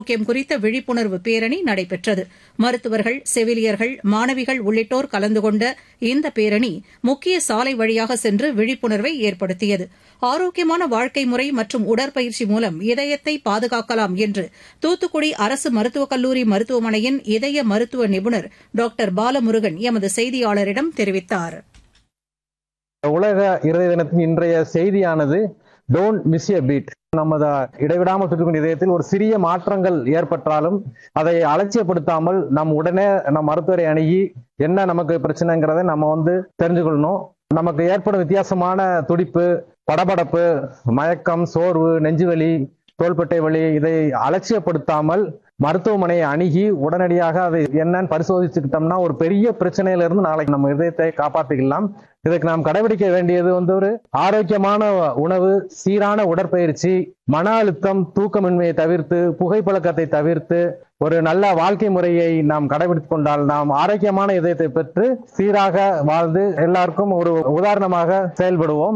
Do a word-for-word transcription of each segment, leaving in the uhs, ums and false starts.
ஆரோக்கியம் குறித்த விழிப்புணர்வு பேரணி நடைபெற்றது. மருத்துவர்கள், செவிலியர்கள், மாணவிகள் உள்ளிட்டோர் கலந்து கொண்ட இந்த பேரணி முக்கிய சாலை வழியாக சென்று விழிப்புணர்வை ஏற்படுத்தியது. ஆரோக்கியமான வாழ்க்கை முறை மற்றும் உடற்பயிற்சி மூலம் இதயத்தை பாதுகாக்கலாம் என்று தூத்துக்குடி அரசு மருத்துவக் கல்லூரி மருத்துவமனையின் இதய மருத்துவ நிபுணர் டாக்டர் பாலமுருகன் எமது செய்தியாளரிடம் தெரிவித்தார். உலக இருதய தினத்தின் இன்றைய செய்தியானது டோன்ட் மிஸ் எ பீட். நமது இடைவிடாமல் சுற்றுக்கும் இதயத்தில் ஒரு சிறிய மாற்றங்கள் ஏற்பட்டாலும் அதை அலட்சியப்படுத்தாமல் நம் உடனே நம் மருத்துவரை அணுகி என்ன நமக்கு பிரச்சனைங்கிறத நம்ம வந்து தெரிஞ்சுக்கொள்ளணும். நமக்கு ஏற்படும் வித்தியாசமான துடிப்பு, படபடப்பு, மயக்கம், சோர்வு, நெஞ்சுவலி, தோள்பட்டை வலி இதை அலட்சியப்படுத்தாமல் மருத்துவமனையை அணுகி உடனடியாக அதை என்னன்னு பரிசோதிச்சுக்கிட்டோம்னா ஒரு பெரிய பிரச்சனையில இருந்து நாளைக்கு நம்ம இதயத்தை காப்பாற்றிக்கலாம். இதுக்கு நாம் கடைபிடிக்க வேண்டியது வந்து ஒரு ஆரோக்கியமான உணவு, சீரான உடற்பயிற்சி, மன அழுத்தம், தூக்கமின்மையை தவிர்த்து, புகைப்பழக்கத்தை தவிர்த்து ஒரு நல்ல வாழ்க்கை முறையை நாம் கடைபிடித்துக் கொண்டால் நாம் ஆரோக்கியமான இதயத்தை பெற்று சீராக வாழ்ந்து எல்லாருக்கும் ஒரு உதாரணமாக செயல்படுவோம்.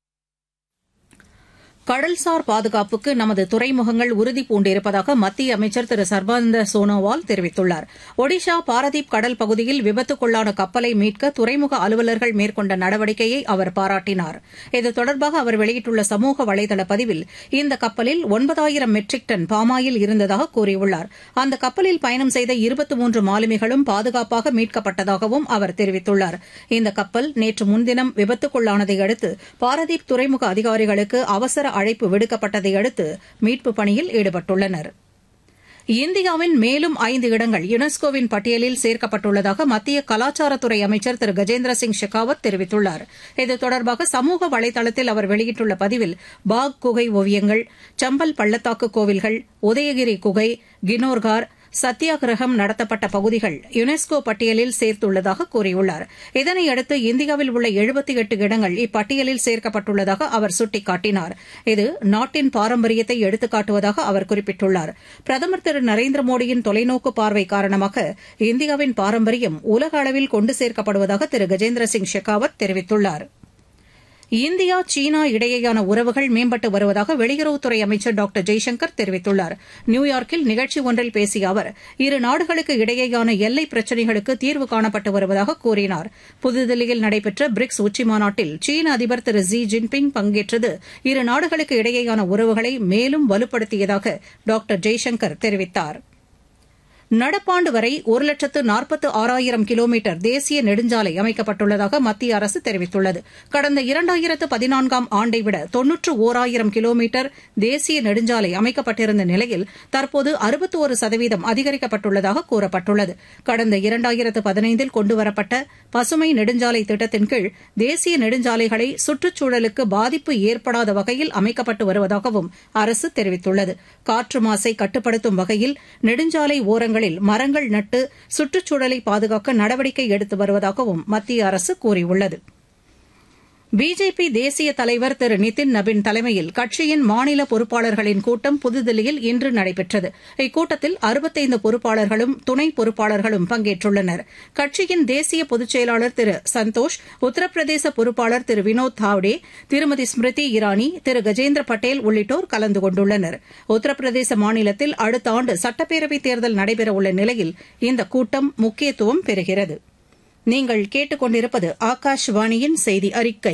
கடல்சார் பாதுகாப்புக்கு நமது துறைமுகங்கள் உறுதி பூண்டிருப்பதாக மத்திய அமைச்சர் திரு சர்பானந்த சோனோவால் தெரிவித்துள்ளார். ஒடிஷா பாரதீப் கடல் பகுதியில் விபத்துக்குள்ளான கப்பலை மீட்க துறைமுக அலுவலர்கள் மேற்கொண்ட நடவடிக்கையை அவர் பாராட்டினார். இது தொடர்பாக அவர் வெளியிட்டுள்ள சமூக வலைதள பதிவில் இந்த கப்பலில் ஒன்பதாயிரம் மெட்ரிக் டன் பாமாயில் இருந்ததாக கூறியுள்ளார். அந்த கப்பலில் பயணம் செய்த இருபத்தி மூன்று மாலுமிகளும் பாதுகாப்பாக மீட்கப்பட்டதாகவும் அவர் தெரிவித்துள்ளார். இந்த கப்பல் நேற்று முன்தினம் விபத்துக்குள்ளானதை அடுத்து பாரதீப் துறைமுக அதிகாரிகளுக்கு அவசர அழைப்பு விடுக்கப்பட்டதை அடுத்து மீட்புப் பணியில் ஈடுபட்டுள்ளனர். இந்தியாவின் மேலும் ஐந்து இடங்கள் யுனெஸ்கோவின் பட்டியலில் சேர்க்கப்பட்டுள்ளதாக மத்திய கலாச்சாரத்துறை அமைச்சர் திரு கஜேந்திர சிங் ஷெகாவத் தெரிவித்துள்ளார். இது தொடர்பாக சமூக வலைதளத்தில் அவர் வெளியிட்டுள்ள பதிவில் பாக் குகை ஓவியங்கள், சம்பல் பள்ளத்தாக்கு கோவில்கள், உதயகிரி குகை, கினோர்கார், சத்தியாகிரகம் நடத்தப்பட்ட பகுதிகள் யுனெஸ்கோ பட்டியலில் சேர்த்துள்ளதாக கூறியுள்ளார். இதனையடுத்து இந்தியாவில் உள்ள எழுபத்தி எட்டு இடங்கள் இப்பட்டியலில் சேர்க்கப்பட்டுள்ளதாக அவர் சுட்டிக்காட்டினார். இது நாட்டின் பாரம்பரியத்தை எடுத்துக்காட்டுவதாக அவர் குறிப்பிட்டுள்ளார். பிரதமர் திரு நரேந்திர மோடியின் தொலைநோக்கு பார்வை காரணமாக இந்தியாவின் பாரம்பரியம் உலக அளவில் கொண்டு சேர்க்கப்படுவதாக திரு கஜேந்திர சிங் ஷெகாவத் தெரிவித்துள்ளார். இந்தியா, சீனா இடையேயான உறவுகள் மேம்பட்டு வருவதாக வெளியுறவுத்துறை அமைச்சர் டாக்டர் ஜெய்சங்கர் தெரிவித்துள்ளார். நியூயார்க்கில் நிகழ்ச்சி ஒன்றில் பேசிய அவர் இரு நாடுகளுக்கு இடையேயான எல்லை பிரச்சினைகளுக்கு தீர்வு காணப்பட்டு வருவதாக கூறினார். புதுதில்லியில் நடைபெற்ற பிரிக்ஸ் உச்சிமாநாட்டில் சீன அதிபர் திரு ஜி ஜின்பிங் பங்கேற்றது இரு நாடுகளுக்கு இடையேயான உறவுகளை மேலும் வலுப்படுத்தியதாக டாக்டர் ஜெய்சங்கர் தெரிவித்தார். நடப்பாண்டு வரை ஒரு லட்சத்து நாற்பத்து ஆறாயிரம் கிலோமீட்டர் தேசிய நெடுஞ்சாலை அமைக்கப்பட்டுள்ளதாக மத்திய அரசு தெரிவித்துள்ளது. கடந்த இரண்டாயிரத்து பதினான்காம் ஆண்டை விட தொன்னூற்று ஓராயிரம் கிலோமீட்டர் தேசிய நெடுஞ்சாலை அமைக்கப்பட்டிருந்த நிலையில் தற்போது அறுபத்தோரு சதவீதம் அதிகரிக்கப்பட்டுள்ளதாக கூறப்பட்டுள்ளது. கடந்த இரண்டாயிரத்து பதினைந்தில் கொண்டுவரப்பட்ட பசுமை நெடுஞ்சாலை திட்டத்தின் கீழ் தேசிய நெடுஞ்சாலைகளை சுற்றுச்சூழலுக்கு பாதிப்பு ஏற்படாத வகையில் அமைக்கப்பட்டு வருவதாகவும் அரசு தெரிவித்துள்ளது. காற்று மாசை கட்டுப்படுத்தும் வகையில் நெடுஞ்சாலை ஓரங்கள் மரங்கள் நட்டு சுற்றுச்சூழலை பாதுகாக்க நடவடிக்கை எடுத்து வருவதாகவும் மத்திய அரசு கூறியுள்ளது. பிஜேபி தேசிய தலைவர் திரு நிதின் நபின் தலைமையில் கட்சியின் மாநில பொறுப்பாளர்களின் கூட்டம் புதுதில்லியில் இன்று நடைபெற்றது. இக்கூட்டத்தில் அறுபத்தைந்து பொறுப்பாளர்களும் துணை பொறுப்பாளர்களும் பங்கேற்றுள்ளனர். கட்சியின் தேசிய பொதுச் செயலாளர் திரு சந்தோஷ், உத்தரப்பிரதேச பொறுப்பாளர் திரு வினோத் தாவ்டே, திருமதி ஸ்மிருதி இரானி, திரு கஜேந்திர பட்டேல் உள்ளிட்டோர் கலந்து கொண்டுள்ளனர். உத்தரப்பிரதேச மாநிலத்தில் அடுத்த ஆண்டு சட்டப்பேரவைத் தேர்தல் நடைபெறவுள்ள நிலையில் இந்த கூட்டம் முக்கியத்துவம் பெறுகிறது. நீங்கள் கேட்டுக்கொண்டிருப்பது ஆகாஷவாணியின் செய்தி அறிக்கை.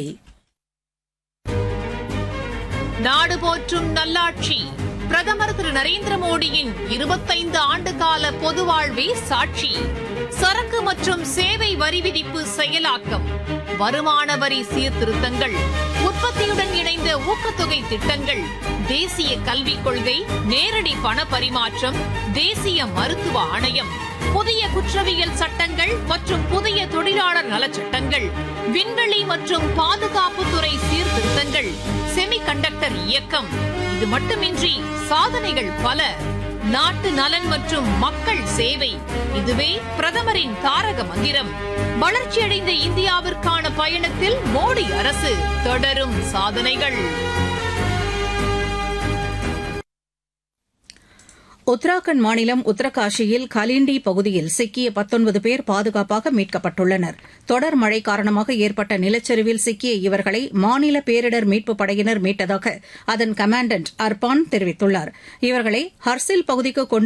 நாடு போற்றும் நல்லாட்சி பிரதமர் திரு நரேந்திர மோடியின் இருபத்தைந்து ஆண்டுகால பொது வாழ்வே சாட்சி. சரக்கு மற்றும் சேவை வரி விதிப்பு செயலாக்கம், வருமான வரி சீர்திருத்தங்கள், உற்பத்தியுடன் இணைந்த ஊக்கத்தொகை திட்டங்கள், தேசிய கல்விக் கொள்கை, நேரடி பண பரிமாற்றம், தேசிய மருத்துவ ஆணையம், புதிய குற்றவியல் சட்டங்கள் மற்றும் புதிய தொழிலாளர் நலச்சட்டங்கள், விண்வெளி மற்றும் பாதுகாப்புத்துறை சீர்திருத்தங்கள், செமி கண்டக்டர் இயக்கம். இது மட்டுமின்றி சாதனைகள் பல. நாட்டு நலன் மற்றும் மக்கள் சேவை, இதுவே பிரதமரின் தாரக மந்திரம். வளர்ச்சியடைந்த இந்தியாவிற்கான பயணத்தில் மோடி அரசு தொடரும் சாதனைகள். உத்தராகண்ட் மாநிலம் உத்தரகாஷியில் கலிண்டி பகுதியில் சிக்கிய பத்தொன்பது பேர் பாதுகாப்பாக மீட்கப்பட்டுள்ளனர். தொடர் மழை காரணமாக ஏற்பட்ட நிலச்சரிவில் சிக்கிய இவர்களை மாநில பேரிடர் மீட்புப் படையினர் மீட்டதாக அதன் கமாண்டன்ட் அர்பான் தெரிவித்துள்ளார். இவர்களை ஹர்சில் பகுதிக்கு கொண்டு